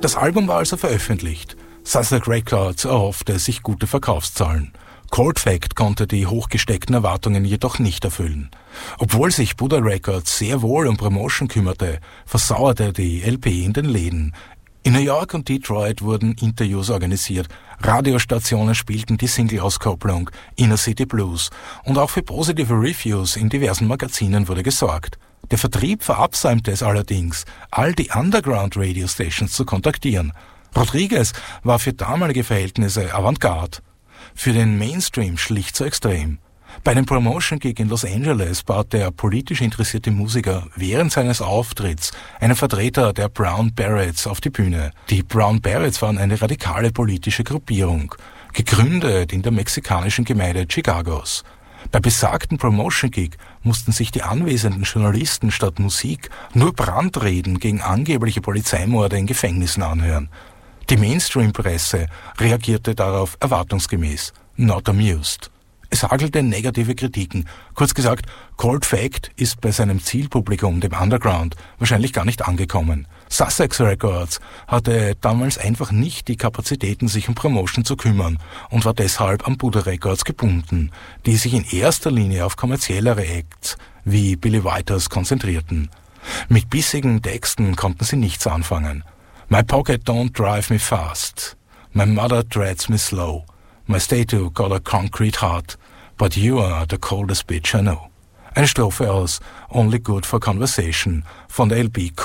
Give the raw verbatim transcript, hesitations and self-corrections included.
Das Album war also veröffentlicht. Sussex Records erhoffte sich gute Verkaufszahlen. Cold Fact konnte die hochgesteckten Erwartungen jedoch nicht erfüllen. Obwohl sich Buddah Records sehr wohl um Promotion kümmerte, versauerte die L P in den Läden. In New York und Detroit wurden Interviews organisiert, Radiostationen spielten die Single-Auskopplung Inner City Blues und auch für positive Reviews in diversen Magazinen wurde gesorgt. Der Vertrieb verabsäumte es allerdings, all die Underground-Radio-Stations zu kontaktieren. Rodriguez war für damalige Verhältnisse Avantgarde, für den Mainstream schlicht zu extrem. Bei einem Promotion-Gig in Los Angeles bat der politisch interessierte Musiker während seines Auftritts einen Vertreter der Brown Berets auf die Bühne. Die Brown Berets waren eine radikale politische Gruppierung, gegründet in der mexikanischen Gemeinde Chicagos. Bei besagten Promotion-Gig mussten sich die anwesenden Journalisten statt Musik nur Brandreden gegen angebliche Polizeimorde in Gefängnissen anhören. Die Mainstream-Presse reagierte darauf erwartungsgemäß, not amused. Es hagelte negative Kritiken. Kurz gesagt, Cold Fact ist bei seinem Zielpublikum, dem Underground, wahrscheinlich gar nicht angekommen. Sussex Records hatte damals einfach nicht die Kapazitäten, sich um Promotion zu kümmern und war deshalb an Buddah Records gebunden, die sich in erster Linie auf kommerziellere Acts wie Billy Whiters konzentrierten. Mit bissigen Texten konnten sie nichts anfangen. My pocket don't drive me fast. My mother dreads me slow. My statue got a concrete heart, but you are the coldest bitch I know. Eine Strophe aus Only Good for Conversation von der L P